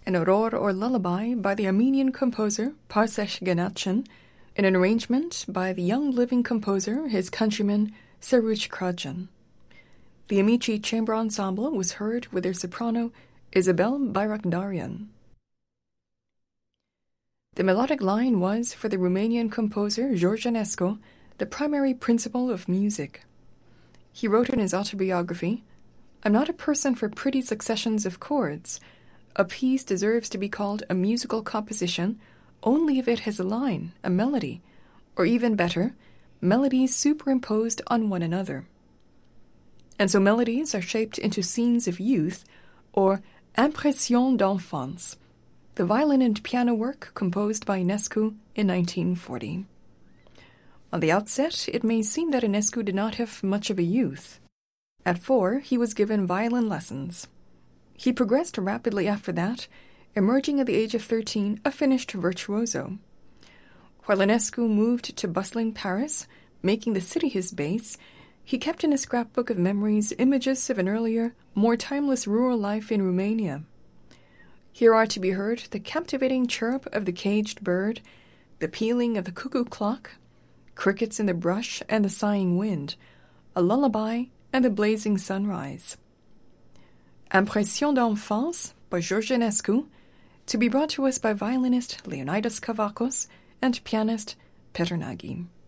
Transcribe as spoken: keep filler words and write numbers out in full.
an aurore or lullaby by the Armenian composer Parsesh Ganatchan, in an arrangement by the young living composer, his countryman Saruch Krajan. The Amici Chamber Ensemble was heard with their soprano Isabel Bayrakdarian. The melodic line was, for the Romanian composer George Enescu, the primary principle of music. He wrote in his autobiography, "I'm not a person for pretty successions of chords. A piece deserves to be called a musical composition only if it has a line, a melody, or even better, melodies superimposed on one another." And so melodies are shaped into scenes of youth, or impressions d'enfance, the violin and piano work composed by Enescu in nineteen forty. On the outset, it may seem that Enescu did not have much of a youth. At four, he was given violin lessons. He progressed rapidly after that, emerging at the age of thirteen a finished virtuoso. While Enescu moved to bustling Paris, making the city his base, he kept in a scrapbook of memories images of an earlier, more timeless rural life in Romania. Here are to be heard the captivating chirp of the caged bird, the pealing of the cuckoo clock, crickets in the brush and the sighing wind, a lullaby and the blazing sunrise. Impressions d'enfance by George Enescu, to be brought to us by violinist Leonidas Kavakos and pianist Petr Nagy.